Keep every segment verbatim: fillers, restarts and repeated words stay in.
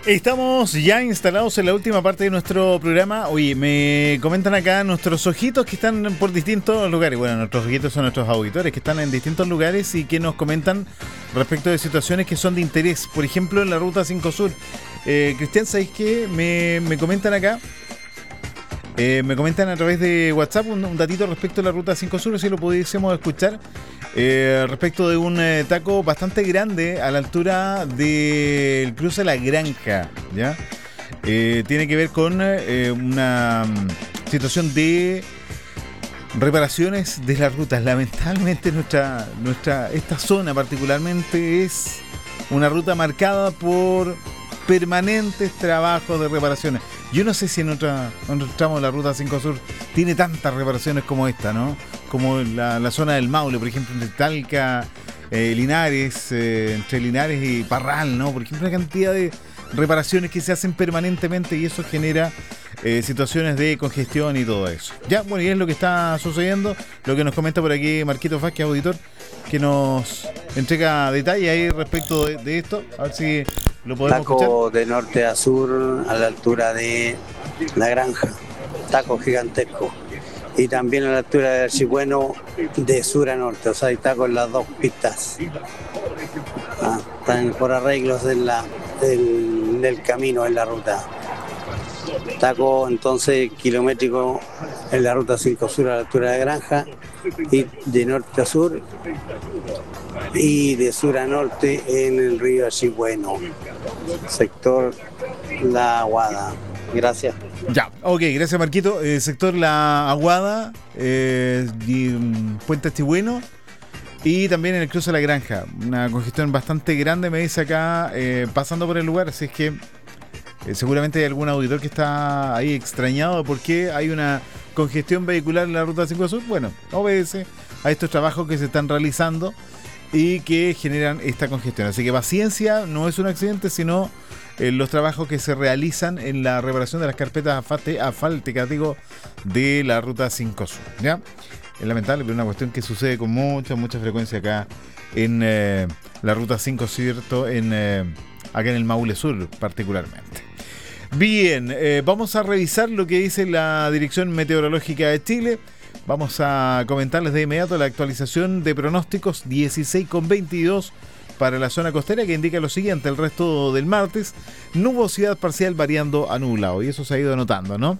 Estamos ya instalados en la última parte de nuestro programa. Oye, me comentan acá nuestros ojitos que están por distintos lugares. Bueno, nuestros ojitos son nuestros auditores que están en distintos lugares y que nos comentan respecto de situaciones que son de interés. Por ejemplo, en la Ruta cinco Sur. Eh, Cristian, ¿sabéis qué? Me, me comentan acá. Eh, me comentan a través de WhatsApp un, un datito respecto a la Ruta cinco Sur, si lo pudiésemos escuchar, eh, respecto de un eh, taco bastante grande a la altura del cruce de la Granja, ¿ya? Eh, tiene que ver con eh, una um, situación de reparaciones de las rutas. Lamentablemente nuestra, nuestra, esta zona particularmente es una ruta marcada por permanentes trabajos de reparaciones. Yo no sé si en otra, en otro tramo de la Ruta cinco Sur tiene tantas reparaciones como esta, ¿no? Como la, la zona del Maule, por ejemplo, entre Talca, eh, Linares, eh, entre Linares y Parral, ¿no? Por ejemplo, una cantidad de reparaciones que se hacen permanentemente y eso genera eh, situaciones de congestión y todo eso. Ya, bueno, y es lo que está sucediendo, lo que nos comenta por aquí Marquito Vázquez, auditor, que nos entrega detalles ahí respecto de, de esto. A ver si lo podemos taco escuchar. De norte a sur a la altura de la Granja, taco gigantesco, y también a la altura del Archigüeno de sur a norte, o sea hay tacos en las dos pistas. Ah, están por arreglos de la, del, del camino en la ruta. Taco entonces kilométrico en la Ruta cinco Sur a la altura de la Granja, y de norte a sur y de sur a norte en el río Archigüeno, sector La Aguada. Gracias. Ya, ok, gracias Marquito. Eh, sector La Aguada, eh, y, um, Puente Archigüeno y también en el cruce de la Granja. Una congestión bastante grande, me dice acá, eh, pasando por el lugar, así es que eh, seguramente hay algún auditor que está ahí extrañado de por qué hay una congestión vehicular en la Ruta cinco Sur. Bueno, obedece a estos trabajos que se están realizando y que generan esta congestión. Así que paciencia, no es un accidente, sino eh, los trabajos que se realizan en la reparación de las carpetas asfálticas, digo, de la Ruta cinco Sur, ¿ya? Es lamentable, pero es una cuestión que sucede con mucha, mucha frecuencia acá en eh, la Ruta cinco, ¿cierto? En, eh, acá en el Maule Sur particularmente. Bien, eh, vamos a revisar lo que dice la Dirección Meteorológica de Chile. Vamos a comentarles de inmediato la actualización de pronósticos dieciséis con veintidós para la zona costera, que indica lo siguiente: el resto del martes, nubosidad parcial variando a nublado, y eso se ha ido notando, ¿no?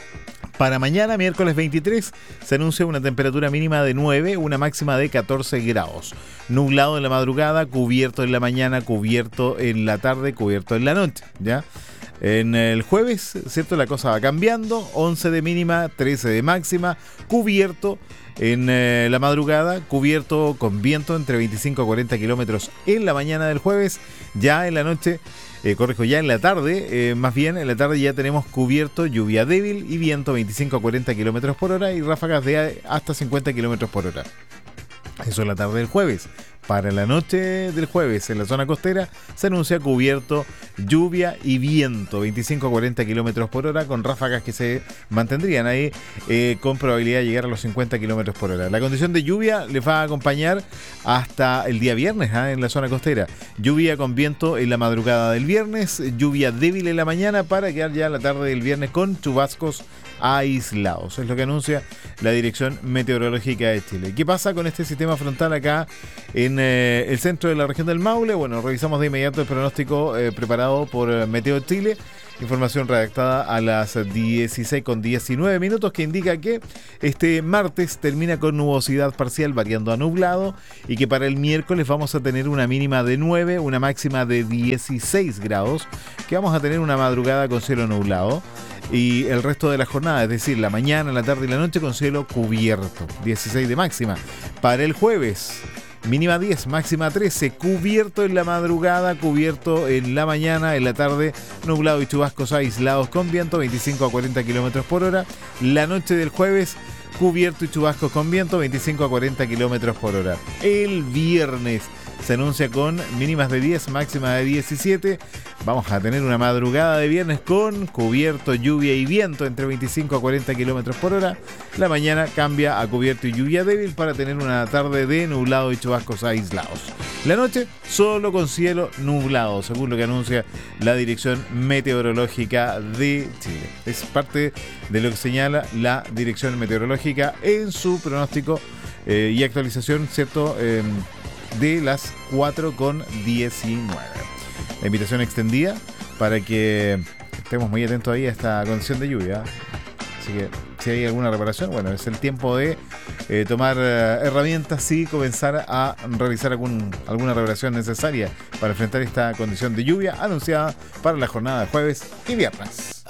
Para mañana, miércoles veintitrés, se anuncia una temperatura mínima de nueve, una máxima de catorce grados. Nublado en la madrugada, cubierto en la mañana, cubierto en la tarde, cubierto en la noche, ¿ya? En el jueves, ¿cierto? La cosa va cambiando, once de mínima, trece de máxima, cubierto en eh, la madrugada, cubierto con viento entre veinticinco a cuarenta kilómetros en la mañana del jueves. Ya en la noche, eh, corrijo, ya en la tarde, eh, más bien en la tarde ya tenemos cubierto, lluvia débil y viento veinticinco a cuarenta kilómetros por hora y ráfagas de hasta cincuenta kilómetros por hora. Eso es la tarde del jueves. Para la noche del jueves en la zona costera se anuncia cubierto, lluvia y viento veinticinco a cuarenta kilómetros por hora, con ráfagas que se mantendrían ahí eh, con probabilidad de llegar a los cincuenta kilómetros por hora. La condición de lluvia les va a acompañar hasta el día viernes ¿eh? en la zona costera. Lluvia con viento en la madrugada del viernes, lluvia débil en la mañana para quedar ya la tarde del viernes con chubascos aislados. Es lo que anuncia la Dirección Meteorológica de Chile. ¿Qué pasa con este sistema frontal acá en eh, el centro de la región del Maule? Bueno, revisamos de inmediato el pronóstico eh, preparado por Meteo Chile. Información redactada a las dieciséis con diecinueve minutos, que indica que este martes termina con nubosidad parcial variando a nublado y que para el miércoles vamos a tener una mínima de nueve, una máxima de dieciséis grados, que vamos a tener una madrugada con cielo nublado y el resto de la jornada, es decir, la mañana, la tarde y la noche con cielo cubierto, dieciséis de máxima. Para el jueves, mínima diez, máxima trece, cubierto en la madrugada, cubierto en la mañana, en la tarde, nublado y chubascos aislados con viento veinticinco a cuarenta kilómetros por hora. La noche del jueves, cubierto y chubascos con viento veinticinco a cuarenta kilómetros por hora. El viernes, se anuncia con mínimas de diez, máxima de diecisiete. Vamos a tener una madrugada de viernes con cubierto, lluvia y viento entre veinticinco a cuarenta kilómetros por hora. La mañana cambia a cubierto y lluvia débil para tener una tarde de nublado y chubascos aislados. La noche solo con cielo nublado, según lo que anuncia la Dirección Meteorológica de Chile. Es parte de lo que señala la Dirección Meteorológica en su pronóstico eh, y actualización, ¿cierto?, eh, de las cuatro con diecinueve. La invitación extendida para que estemos muy atentos ahí a esta condición de lluvia. Así que si hay alguna reparación, bueno, es el tiempo de eh, tomar eh, herramientas y comenzar a realizar algún, alguna reparación necesaria para enfrentar esta condición de lluvia anunciada para la jornada de jueves y viernes.